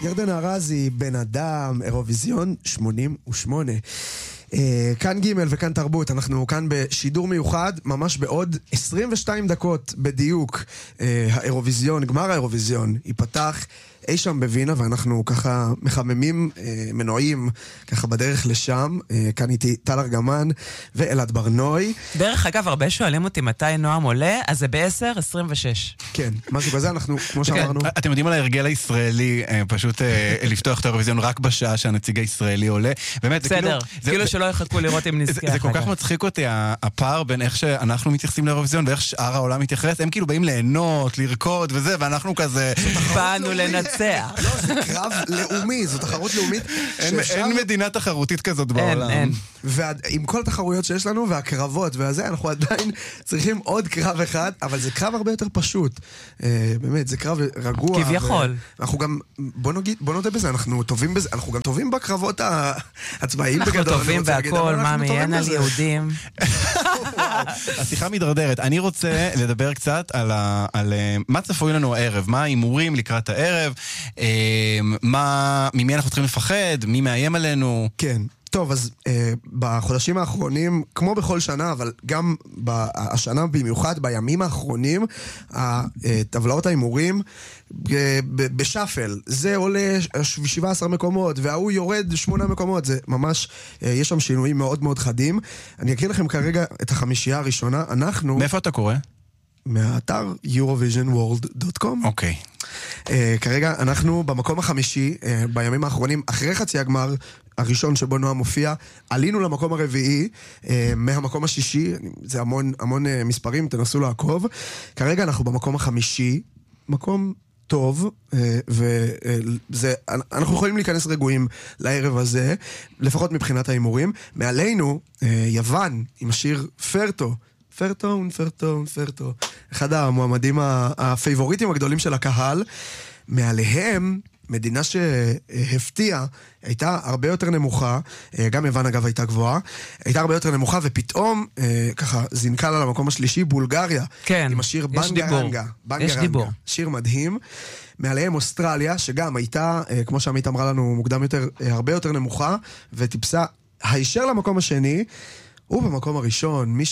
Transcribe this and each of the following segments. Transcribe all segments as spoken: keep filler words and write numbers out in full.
ירדנה ארזי, בן אדם, אירוויזיון שמונים ושמונה. כאן ג' וכאן תרבות, אנחנו כאן בשידור מיוחד, ממש בעוד עשרים ושתיים דקות בדיוק. האירוויזיון, גמר האירוויזיון, ייפתח אי שם בווינה, ואנחנו ככה מחממים מנועים ככה בדרך לשם. כאן איתי טל ארגמן ואלעד ברנוי. דרך אגב, הרבה שואלים אותי מתי נועם עולה, אז זה ב-עשר עשרים ושש. כן, משהו כזה, אנחנו, כמו שאמרנו... אתם יודעים על ההרגל הישראלי, פשוט לפתוח את האירוויזיון רק בשעה שהנציג הישראלי עולה. באמת, בסדר, כאילו שלא יחכו לראות אם נזכה. זה כל כך מצחיק אותי, הפער בין איך שאנחנו מתייחסים לאירוויזיון ואיך שאר העולם מתייחס. הם כאילו באים ליהנות, לרקוד וזה, ואנחנו כזה... באנו לנצח. לא, זה קרב לאומי, זו תחרות לאומית. אין מדינה תחרותית כזאת בעולם. אין, אין. ועם כל התחרויות שיש לנו והקרבות והזה, אנחנו עדיין צריכים עוד קרב אחד, אבל זה קרב הרבה יותר פשוט. באמת, זה קרב רגוע. כביכול. אנחנו גם, בוא נגיד, בוא נודה בזה, אנחנו טובים בזה, אנחנו גם טובים בקרבות הצבאיים בגדול. אנחנו טובים בהכל, מאמי, אין על יהודים. השיחה מתדרדרת. אני רוצה לדבר קצת על מה צפוי לנו הערב, מה האימורים לקראת הערב, מה, ממי אנחנו צריכים לפחד, מי מאיים עלינו. כן. טוב, אז אה, בחודשים האחרונים, כמו בכל שנה, אבל גם השנה במיוחד, בימים האחרונים, הטבלאות האימורים אה, בשפל, זה עולה שבעה עשר מקומות, והוא יורד שמונה מקומות, זה ממש, אה, יש שם שינויים מאוד מאוד חדים. אני אקריא לכם כרגע את החמישייה הראשונה, אנחנו... מאיפה אתה קורא? מהאתר יורוויז'ן וורלד דוט קום. אוקיי. Uh, כרגע אנחנו במקום החמישי, uh, בימים האחרונים, אחרי חצי הגמר הראשון שבו נועם מופיע, עלינו למקום הרביעי, uh, מהמקום השישי, זה המון, המון uh, מספרים, תנסו לעקוב. כרגע אנחנו במקום החמישי, מקום טוב, uh, וזה, uh, אנחנו יכולים להיכנס רגועים לערב הזה, לפחות מבחינת האימורים. מעלינו, uh, יוון, עם השיר פרטו, פרטון, פרטון, פרטו. אחד המועמדים הפייבוריטים הגדולים של הקהל. מעליהם, מדינה שהפתיעה, הייתה הרבה יותר נמוכה, גם יוון אגב הייתה גבוהה, הייתה הרבה יותר נמוכה, ופתאום, ככה, זינקה לה למקום השלישי, בולגריה. כן, עם השיר יש דיבור. בנגרנגה. יש דיבור. שיר מדהים. מעליהם אוסטרליה, שגם הייתה, כמו שעמית אמרה לנו, מוקדם יותר, הרבה יותר נמוכה, וטיפסה הישר למקום השני, הוא במקום הראשון, מי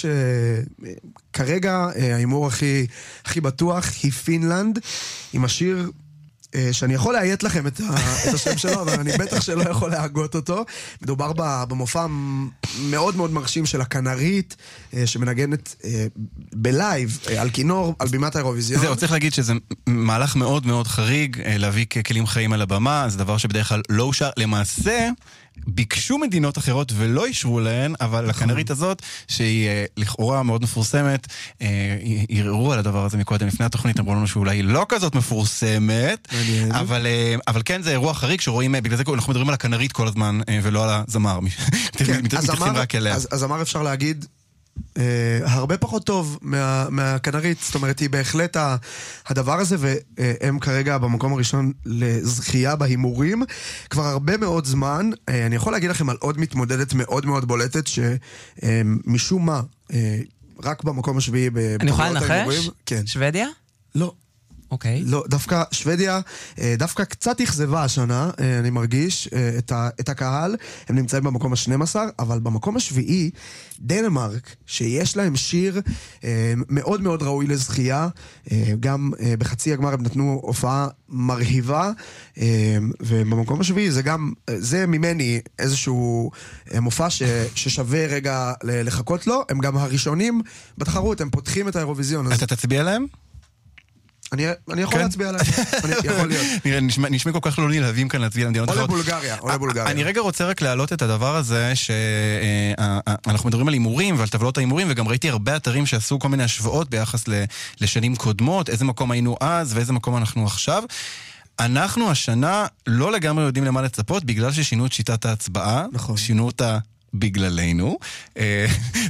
שכרגע האימור הכי, הכי בטוח היא פינלנד, עם השיר שאני יכול להיית לכם את, ה, את השם שלו, אבל אני בטח שלא יכול להגות אותו. מדובר במופע מאוד מאוד מרשים של הכנרית, שמנגנת בלייב, על כינור, על בימת האירוויזיון. זהו, צריך להגיד שזה מהלך מאוד מאוד חריג, להביא כלים חיים על הבמה, זה דבר שבדרך כלל לא אושר. למעשה, ביקשו מדינות אחרות ולא אישרו להן, אבל הכנרית הזאת, שהיא לכאורה מאוד מפורסמת, ערערו על הדבר הזה מקודם לפני התוכנית, אמרו לנו שאולי היא לא כזאת מפורסמת, אבל, אבל כן, זה אירוע חריג שרואים, בגלל זה אנחנו מדברים על הכנרית כל הזמן, ולא על הזמר. מתייחסים רק אליה. אז הזמר אפשר להגיד, Uh, הרבה פחות טוב מה, מהכנרית, זאת אומרת היא בהחלט ה, הדבר הזה, והם כרגע במקום הראשון לזכייה בהימורים כבר הרבה מאוד זמן. uh, אני יכול להגיד לכם על עוד מתמודדת מאוד מאוד בולטת שמשום uh, מה uh, רק במקום השביעי אני יכולה לנחש? כן. שוודיה? לא. אוקיי. לא, דווקא שוודיה, דווקא קצת אכזבה השנה, אני מרגיש, את, ה, את הקהל, הם נמצאים במקום ה-שנים עשר, אבל במקום השביעי, דנמרק, שיש להם שיר מאוד מאוד ראוי לזכייה, גם בחצי הגמר הם נתנו הופעה מרהיבה, ובמקום השביעי זה גם, זה ממני איזשהו מופע ש, ששווה רגע לחכות לו, הם גם הראשונים בתחרות, הם פותחים את האירוויזיון. אתה תצביע להם? אני, אני יכול להצביע עליהם, אני יכול להיות. נראה, נשמע, נשמע כל כך לא נלהבים כאן להצביע למדינות אחרות. או לבולגריה, או לבולגריה. אני רגע רוצה רק להעלות את הדבר הזה, שאנחנו מדברים על אימורים ועל טבלות האימורים, וגם ראיתי הרבה אתרים שעשו כל מיני השוואות ביחס לשנים קודמות, איזה מקום היינו אז ואיזה מקום אנחנו עכשיו. אנחנו השנה לא לגמרי יודעים למה לצפות, בגלל ששינו את שיטת ההצבעה, נכון. שינו אותה בגללנו.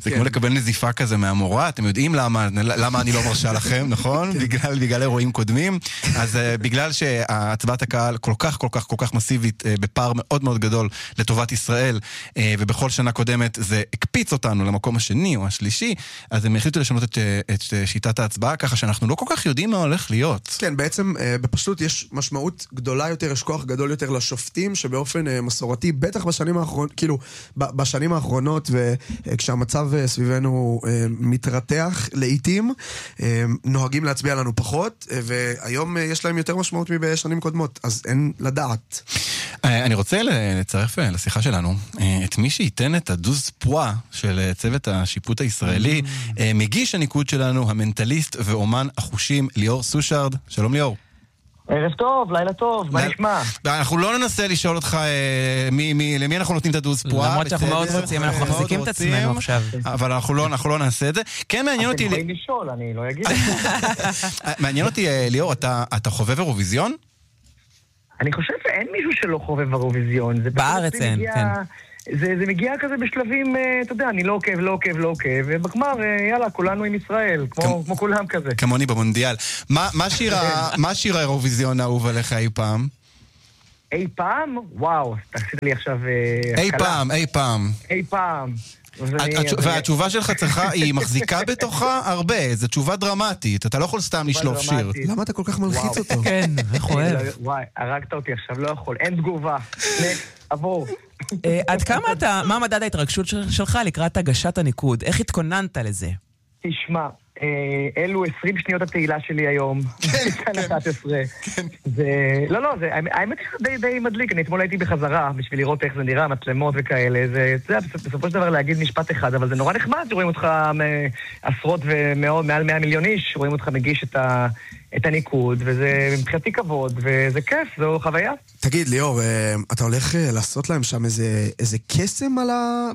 זה כמו לקבל נזיפה כזה מהמורה, אתם יודעים למה, למה אני לא מרשה לכם, נכון? בגלל, בגלל אירועים קודמים. אז בגלל שהצבעת הקהל כל כך, כל כך, כל כך מסיבית, בפער מאוד מאוד גדול לטובת ישראל, ובכל שנה קודמת זה הקפיץ אותנו למקום השני או השלישי, אז הם החליטו לשנות את, את שיטת ההצבעה, ככה שאנחנו לא כל כך יודעים מה הולך להיות. כן, בעצם בפשטות יש משמעות גדולה יותר, יש כוח גדול יותר לשופטים, שבאופן מסורתי, בטח בשנים האחרונות, כאילו, בשנים האחרונות, וכשהמצב סביבנו מתרתח לעתים, נוהגים להצביע לנו פחות, והיום יש להם יותר משמעות מבשנים קודמות, אז אין לדעת. אני רוצה לצרף לשיחה שלנו את מי שייתן את הדוז פואה של צוות השיפוט הישראלי, מגיש הניקוד שלנו, המנטליסט ואומן החושים ליאור סושרד. שלום ליאור. ערב טוב, לילה טוב, מה נשמע? אנחנו לא ננסה לשאול אותך למי אנחנו נותנים את הדוז פואה. למרות שאנחנו מאוד רוצים, אנחנו מחזיקים את עצמנו עכשיו. אבל אנחנו לא נעשה את זה. כן, מעניין אותי... אתם יכולים לשאול, אני לא אגיד. מעניין אותי, ליאור, אתה חובב אירוויזיון? אני חושב שאין מישהו שלא חובב אירוויזיון. בארץ אין, כן. זה, זה מגיע כזה בשלבים, אתה יודע, אני לא עוקב, לא עוקב, לא עוקב, ובגמר, יאללה, כולנו עם ישראל, כמו, כמו כולם כזה. כמוני במונדיאל. מה, מה שיר, מה שיר האירוויזיון האהוב עליך אי פעם? אי פעם? וואו, תעשית לי עכשיו... אי פעם, אי פעם. אי פעם. והתשובה שלך צריכה, היא מחזיקה בתוכה הרבה, זו תשובה דרמטית, אתה לא יכול סתם לשלוף שיר. למה אתה כל כך מלחיץ אותו? כן, איך אוהב. וואי, הרגת אותי עכשיו, לא יכול, אין תגובה. עבור. עד כמה אתה, מה מדד ההתרגשות שלך לקראת הגשת הניקוד? איך התכוננת לזה? תשמע, אלו עשרים שניות התהילה שלי היום. כן, אחת עשרה. לא, לא, האמת היא די מדליק. אני אתמול הייתי בחזרה בשביל לראות איך זה נראה, מצלמות וכאלה. זה בסופו של דבר להגיד משפט אחד, אבל זה נורא נחמד שרואים אותך עשרות ומאות, מעל מאה מיליון איש, רואים אותך מגיש את הניקוד, וזה מבחינתי כבוד, וזה כיף, זו חוויה. תגיד, ליאור, אתה הולך לעשות להם שם איזה קסם על ה...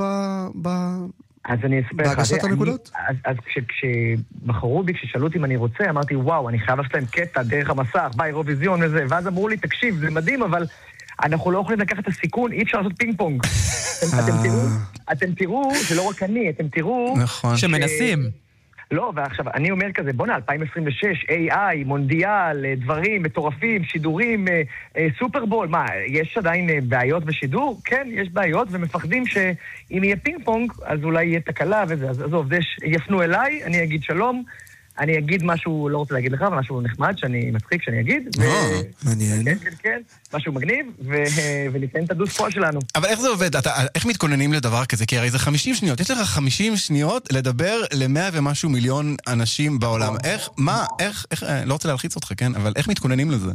אז אני אספר לך. בהגשת הנקודות? אז, אז כש, כשבחרו בי, כששאלו אותי אם אני רוצה, אמרתי, וואו, אני חייב לעשות להם קטע דרך המסך, באירוויזיון וזה, ואז אמרו לי, תקשיב, זה מדהים, אבל אנחנו לא יכולים לקחת את הסיכון, אי אפשר לעשות פינג פונג. אתם תראו, אתם תראו, זה לא רק אני, אתם תראו... נכון. שמנסים. לא, ועכשיו, אני אומר כזה, בוא נה, אלפיים עשרים ושש, איי איי, מונדיאל, דברים, מטורפים, שידורים, סופרבול, מה, יש עדיין בעיות בשידור? כן, יש בעיות, ומפחדים שאם יהיה פינג פונג, אז אולי יהיה תקלה וזה, אז עזוב, יפנו אליי, אני אגיד שלום, אני אגיד משהו, לא רוצה להגיד לך, אבל משהו נחמד, שאני מצחיק, שאני אגיד. מעניין. כן, כן, כן, משהו מגניב, וניתן את הדוס פועל שלנו. אבל איך זה עובד? איך מתכוננים לדבר כזה? כי הרי זה חמישים שניות. יש לך חמישים שניות לדבר למאה ומשהו מיליון אנשים בעולם. איך, מה, איך, לא רוצה להלחיץ אותך, כן? אבל איך מתכוננים לזה?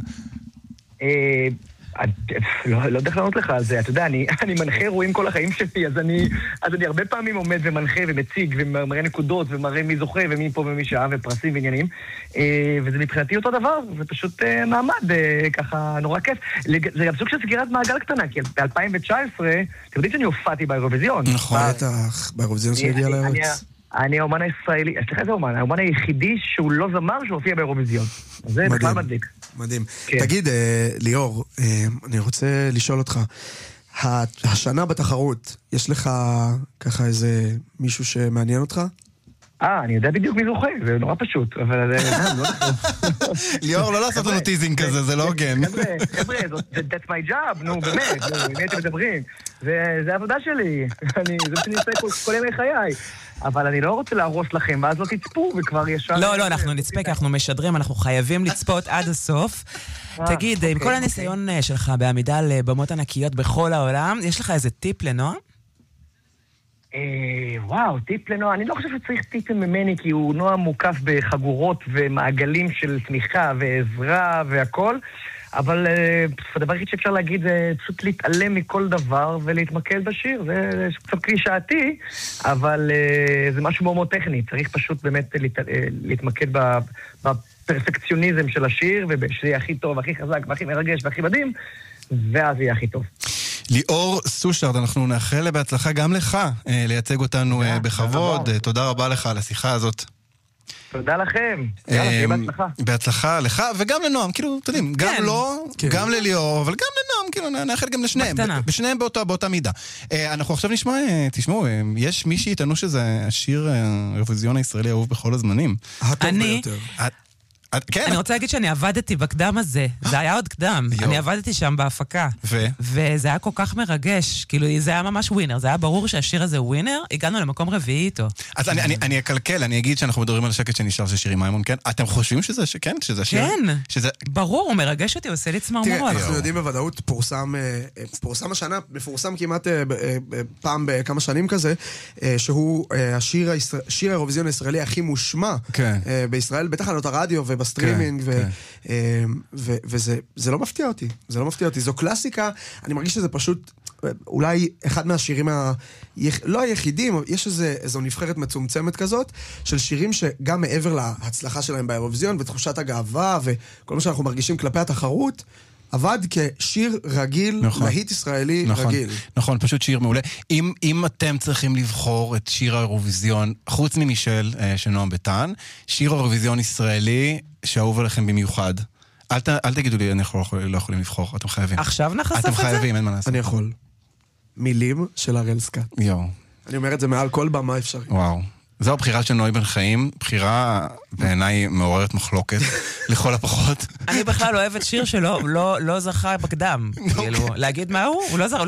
לא יודע איך לענות לך על זה, אתה יודע, אני מנחה אירועים כל החיים שלי, אז אני הרבה פעמים עומד ומנחה ומציג ומראה נקודות ומראה מי זוכה ומי פה ומי שעה ופרסים ועניינים, וזה מבחינתי אותו דבר, זה פשוט מעמד ככה נורא כיף. זה גם סוג של סגירת מעגל קטנה, כי ב-אלפיים תשע עשרה, אתם יודעים שאני הופעתי באירוויזיון. נכון, בטח, באירוויזיון שהגיע לארץ. אני האומן הישראלי, סליחה איזה אומן, האומן היחידי שהוא לא זמר שהופיע באירוויזיון. זה בכלל מדליק. מדהים. תגיד, ליאור, אני רוצה לשאול אותך, השנה בתחרות, יש לך ככה איזה מישהו שמעניין אותך? אה, אני יודע בדיוק מי זוכה, זה נורא פשוט, אבל... ליאור, לא לעשות לנו טיזינג כזה, זה לא הוגן. חבר'ה, that's my job, נו, באמת, מי אתם מדברים? זה העבודה שלי, זה שאני עושה כל ימי חיי. אבל אני לא רוצה להרוס לכם, ואז לא תצפו, וכבר ישר... לא, לא, אנחנו נצפה, כי אנחנו משדרים, אנחנו חייבים לצפות עד הסוף. תגיד, עם כל הניסיון שלך בעמידה על במות ענקיות בכל העולם, יש לך איזה טיפ לנועה? וואו, טיפ לנועה. אני לא חושב שצריך טיפים ממני, כי הוא נועה מוקף בחגורות ומעגלים של תמיכה ועזרה והכל. אבל הדבר הכי שאפשר להגיד זה פשוט להתעלם מכל דבר ולהתמקד בשיר. זה קצת קלישאתי, אבל זה משהו מאוד מאוד טכני. צריך פשוט באמת להתמקד בפרפקציוניזם של השיר, ושזה יהיה הכי טוב, הכי חזק, והכי מרגש, והכי מדהים, ואז יהיה הכי טוב. ליאור סושרד, אנחנו נאחל בהצלחה גם לך לייצג אותנו בכבוד. תודה רבה לך על השיחה הזאת. תודה לכם. יאללה, שיהיה בהצלחה. בהצלחה לך וגם לנועם, כאילו, אתם יודעים, גם לו, גם לליאור, אבל גם לנועם, כאילו, נאחל גם לשניהם. בשניהם באותה מידה. אנחנו עכשיו נשמע, תשמעו, יש מי שיטענו שזה השיר האירוויזיון הישראלי האהוב בכל הזמנים. הטוב ביותר. אני רוצה להגיד שאני עבדתי בקדם הזה, זה היה עוד קדם, אני עבדתי שם בהפקה, וזה היה כל כך מרגש, כאילו זה היה ממש ווינר, זה היה ברור שהשיר הזה ווינר, הגענו למקום רביעי איתו. אז אני אקלקל, אני אגיד שאנחנו מדברים על שקט שנשאר של שירי מימון, כן? אתם חושבים שזה כן? שזה השיר? כן, ברור, הוא מרגש אותי, הוא עושה לי צמרמורות. תראה, אנחנו יודעים בוודאות, פורסם השנה, מפורסם כמעט פעם בכמה שנים כזה, שהוא השיר האירוויזיון הישראלי הכי מושמע בישראל, בתחנות הרדיו בסטרימינג, וזה לא מפתיע אותי, זה לא מפתיע אותי, זו קלאסיקה, אני מרגיש שזה פשוט, אולי אחד מהשירים, לא היחידים, יש איזו נבחרת מצומצמת כזאת, של שירים שגם מעבר להצלחה שלהם באירוויזיון, ותחושת הגאווה, וכל מה שאנחנו מרגישים כלפי התחרות, עבד כשיר רגיל, להיט ישראלי רגיל. נכון, פשוט שיר מעולה. אם אתם צריכים לבחור את שיר האירוויזיון, חוץ ממישל של נועם ביטן, שיר האירוויזיון ישראלי שאהוב עליכם במיוחד, אל תגידו לי, אני לא יכולים לבחור, אתם חייבים. עכשיו נחשף את זה? אתם חייבים, אין מה לעשות. אני יכול. מילים של הראל סקאט. יואו. אני אומר את זה מעל כל במה אפשרי. וואו. זו הבחירה של נוי בן חיים, בחירה בעיניי מעוררת מחלוקת, לכל הפחות. אני בכלל אוהבת שיר שלו, לא זכה בקדם. להגיד מה הוא? הוא לא זכה.